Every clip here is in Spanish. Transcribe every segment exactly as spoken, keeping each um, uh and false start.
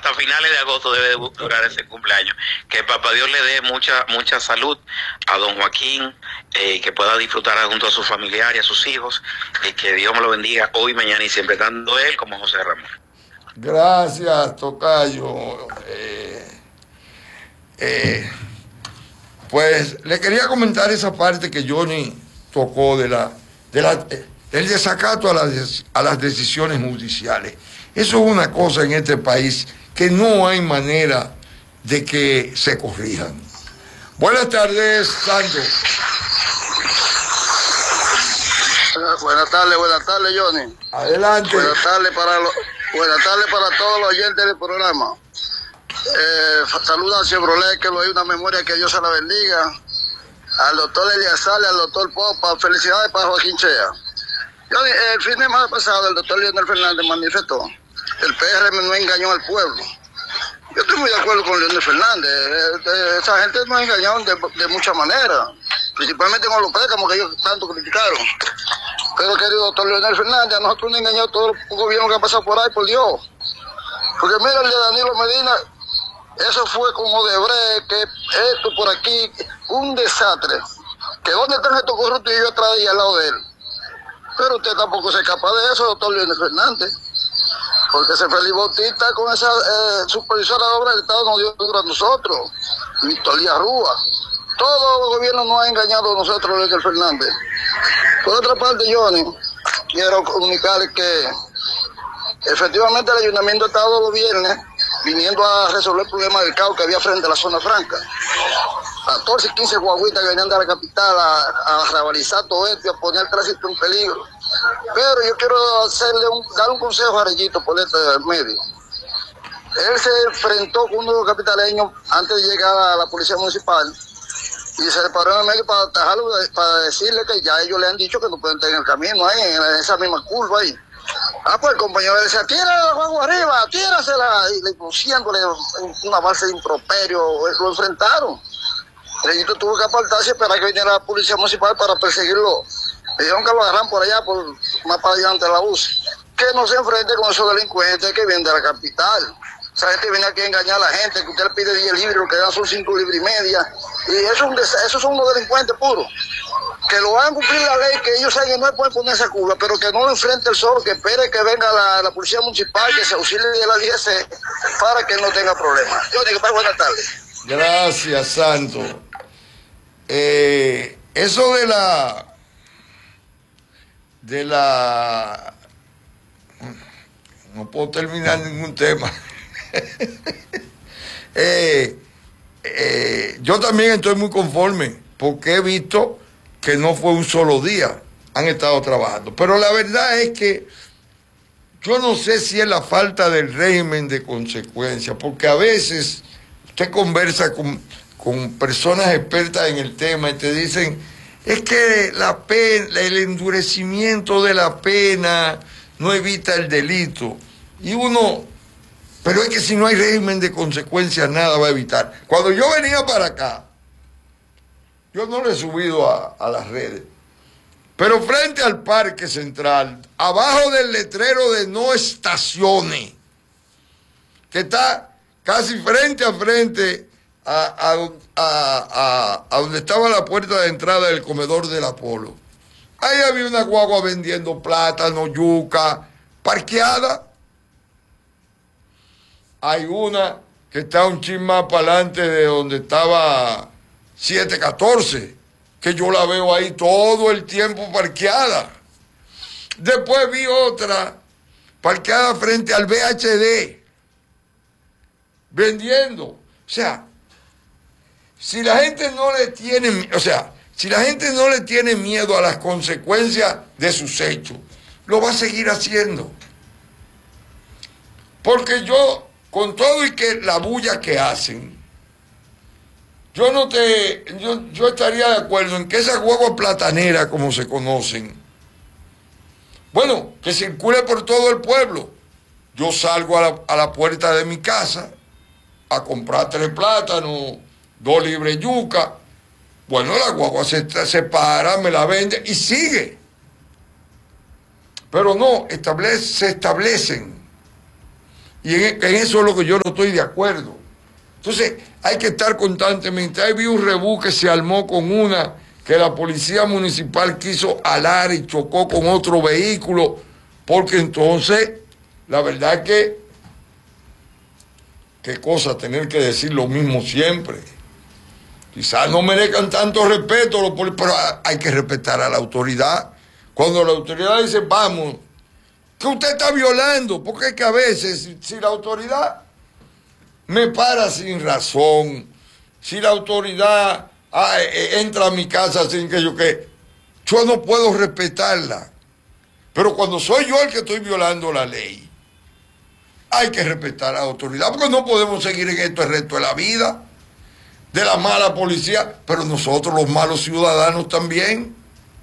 hasta finales de agosto debe de durar ese cumpleaños. Que papá Dios le dé mucha mucha salud a don Joaquín, eh, que pueda disfrutar junto a su familiar y a sus hijos, y que Dios me lo bendiga hoy, mañana y siempre, tanto él como José Ramón. Gracias, tocayo. Eh, eh, pues le quería comentar esa parte que Johnny tocó de la, de la, del desacato a las, a las decisiones judiciales. Eso es una cosa en este país que no hay manera de que se corrijan. Buenas tardes, Santo. Buenas tardes, buenas tardes, Johnny. Adelante. Buenas tardes para los, buenas tardes para todos los oyentes del programa. Eh, saluda a Chevrolet, que lo hay una memoria, que Dios se la bendiga. Al doctor Eliazar, al doctor Popa, felicidades para Joaquín Chea. Johnny, el fin de semana pasado el doctor Leonel Fernández manifestó: el P R M no engañó al pueblo. Yo estoy muy de acuerdo con Leonel Fernández. Eh, esa gente nos engañaron de, de muchas maneras, principalmente con los préstamos que ellos tanto criticaron. Pero, querido doctor Leonel Fernández, a nosotros nos han engañado todos los gobiernos que han pasado por ahí, por Dios. Porque mira, el de Danilo Medina, eso fue como de bre, que esto por aquí, un desastre. Que dónde están estos corruptos, y yo atrás y al lado de él. Pero usted tampoco se escapa de eso, doctor Leonel Fernández. Porque ese Félix Bautista, con esa eh, supervisora de obra del Estado, nos dio duro a nosotros. Victoria Rúa. Todos los gobiernos nos han engañado a nosotros, Leonel Fernández. Por otra parte, Johnny, quiero comunicarles que efectivamente el ayuntamiento está todos los viernes viniendo a resolver el problema del caos que había frente a la zona franca. catorce y quince guaguitas que venían de la capital a, a rivalizar todo esto y a poner el tránsito en peligro. Pero yo quiero hacerle un, dar un consejo a Reyito por este medio. Él se enfrentó con uno de los capitaleños antes de llegar a la policía municipal y se le paró en el medio para atajarlo, para decirle que ya ellos le han dicho que no pueden tener el camino ahí, en esa misma curva ahí. Ah, pues el compañero le decía: tira la guagua arriba, tírasela, y le pusiéndole una base de improperio, lo enfrentaron. Reyito tuvo que apartarse y esperar que viniera la policía municipal para perseguirlo. Le dijeron que lo agarran por allá, por más para allá ante la U C I. Que no se enfrente con esos delincuentes que vienen de la capital. Esa gente viene aquí a engañar a la gente, que usted le pide diez libras, lo que dan son cinco libras y media. Y eso es un esos son unos delincuentes puros. Que lo hagan cumplir la ley, que ellos saben que no pueden poner esa curva, pero que no lo enfrente el solo, que espere que venga la, la policía municipal, que se auxilie de la D G C para que él no tenga problemas. Yo digo, para buenas tardes. Gracias, Santo. Eh, eso de la... de la... no puedo terminar ningún tema. eh, eh, yo también estoy muy conforme, porque he visto que no fue un solo día, han estado trabajando. Pero la verdad es que yo no sé si es la falta del régimen de consecuencia, porque a veces usted conversa con, con personas expertas en el tema y te dicen: es que la pena, el endurecimiento de la pena no evita el delito. Y uno, pero es que si no hay régimen de consecuencias, nada va a evitar. Cuando yo venía para acá, yo no lo he subido a, a las redes, pero frente al Parque Central, abajo del letrero de no estacione, que está casi frente a frente a, a, a, a, a donde estaba la puerta de entrada del comedor del Apolo, ahí había una guagua vendiendo plátano, yuca, parqueada. Hay una que está un chin más para adelante de donde estaba siete catorce, que yo la veo ahí todo el tiempo parqueada. Después vi otra parqueada frente al V H D, vendiendo. O sea, si la gente no le tiene, o sea, si la gente no le tiene miedo a las consecuencias de sus hechos, lo va a seguir haciendo. Porque yo, con todo y que la bulla que hacen, yo no te, yo, yo estaría de acuerdo en que esas guaguas plataneras, como se conocen, bueno, que circule por todo el pueblo. Yo salgo a la, a la puerta de mi casa a comprar tres plátanos, dos libres yuca. Bueno, la guagua se, se para, me la vende y sigue. Pero no, establece, se establecen Y en, en eso es lo que yo no estoy de acuerdo. Entonces, hay que estar constantemente. Ahí vi un rebú que se armó con una que la policía municipal quiso alar y chocó con otro vehículo, porque entonces, la verdad es que, qué cosa tener que decir lo mismo siempre. Quizás no merezcan tanto respeto, pero hay que respetar a la autoridad. Cuando la autoridad dice, vamos, que usted está violando, porque es que a veces, si, si la autoridad me para sin razón, si la autoridad ah, eh, entra a mi casa sin que yo que, yo no puedo respetarla. Pero cuando soy yo el que estoy violando la ley, hay que respetar a la autoridad, porque no podemos seguir en esto el resto de la vida, de la mala policía, pero nosotros los malos ciudadanos también.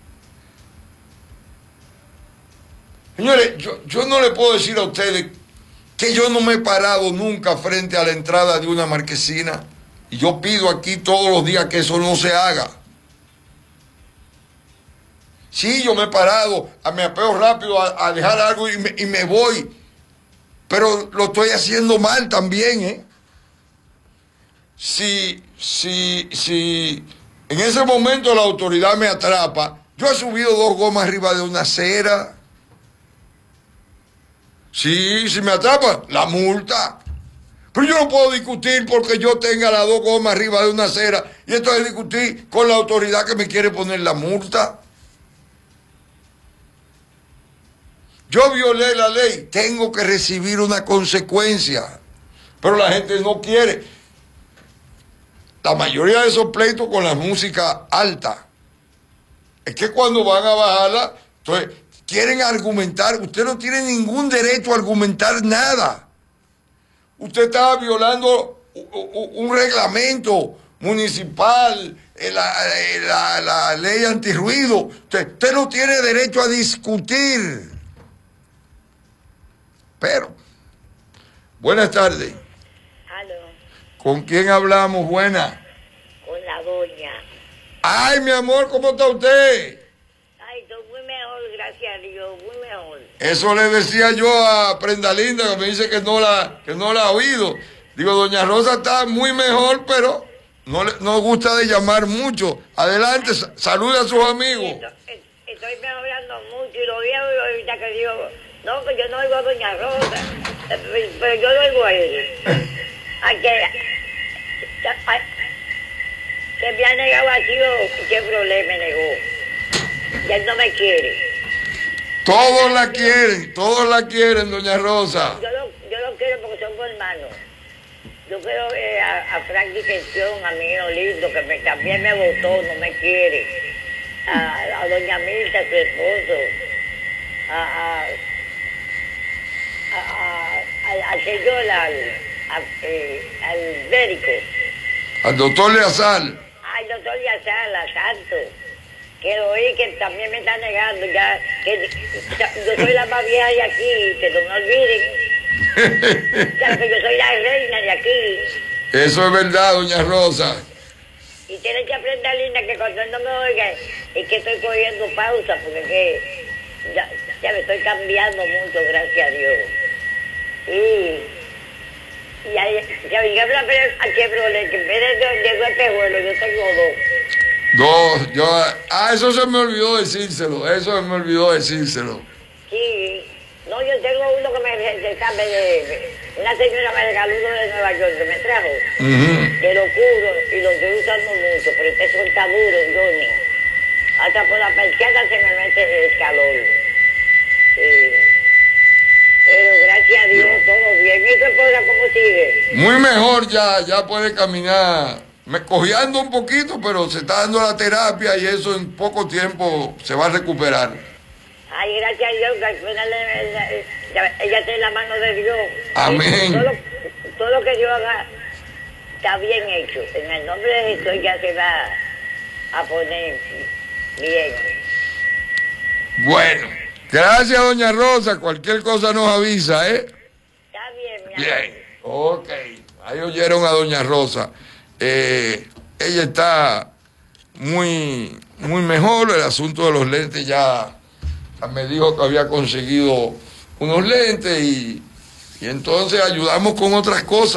Señores, yo, yo no le puedo decir a ustedes que yo no me he parado nunca frente a la entrada de una marquesina, y yo pido aquí todos los días que eso no se haga. Sí, yo me he parado, me apeo rápido a, a dejar algo y me, y me voy, pero lo estoy haciendo mal también, ¿eh? Si, si, si en ese momento la autoridad me atrapa, yo he subido dos gomas arriba de una acera. Sí, si me atrapan, la multa. Pero yo no puedo discutir porque yo tenga las dos gomas arriba de una acera y entonces discutir con la autoridad que me quiere poner la multa. Yo violé la ley, tengo que recibir una consecuencia. Pero la gente no quiere. La mayoría de esos pleitos con la música alta, es que cuando van a bajarla, entonces quieren argumentar. Usted no tiene ningún derecho a argumentar nada. Usted está violando un reglamento municipal, la, la, la ley antirruido. Usted, usted no tiene derecho a discutir. Pero, buenas tardes. Aló. ¿Con quién hablamos? Buena. Con la doña. Ay, mi amor, ¿cómo está usted? Ay, estoy muy mejor, gracias a Dios, muy mejor. Eso le decía yo a Prenda Linda, que me dice que no la, que no la ha oído. Digo, doña Rosa está muy mejor, pero no le no gusta de llamar mucho. Adelante, saluda a sus amigos. Estoy, estoy mejorando mucho y lo vi ahorita que digo, no, que yo no oigo a doña Rosa, pero yo lo oigo a él. A que, a, que me ha negado así, ¿qué problema me negó? Ya él no me quiere. Todos la quieren, todos la quieren, doña Rosa. Yo lo, yo lo quiero porque somos hermanos. Yo quiero eh, a, a Frank Distensión, a mi hijo lindo, que me, también me votó, no me quiere. A, a doña Mirta, su esposo. A, a, a, a, al señor, al, a, eh, al médico. Al doctor Leazal. Al doctor Leazal, a Santo. Que lo oí que también me está negando, ya, que yo soy la más vieja de aquí, que no me olviden. Ya que yo soy la reina de aquí. Eso es verdad, doña Rosa. Y tienes que aprender, linda, que cuando él no me oiga, es que estoy cogiendo pausa, porque que ya, ya me estoy cambiando mucho, gracias a Dios. Y, y ahí, ya me habla a Chevrolet, que en vez de, de dos espejuelos, yo tengo dos. Dos, yo, ah, eso se me olvidó decírselo, eso se me olvidó decírselo. Sí, no, yo tengo uno que me de, sabe de, una señora me regaló uno de Nueva York que me trajo, uh-huh. Que lo curo y lo estoy usando mucho, pero eso está duro, Johnny. Hasta por la persiana se me mete el calor. Sí. Pero gracias a Dios, todo bien. ¿Y tu esposa cómo sigue? Muy mejor ya, ya puede caminar. Me cojeando un poquito, pero se está dando la terapia y eso en poco tiempo se va a recuperar. Ay, gracias a Dios, que al final ella está en la mano de Dios. Amén. Todo, todo lo que Dios haga está bien hecho. En el nombre de Jesús ya se va a poner bien. Bueno, gracias, doña Rosa. Cualquier cosa nos avisa, ¿eh? Está bien, mi amor. Bien, ok. Ahí oyeron a doña Rosa. Eh, ella está muy, muy mejor. El asunto de los lentes ya me dijo que había conseguido unos lentes y, Y entonces ayudamos con otras cosas.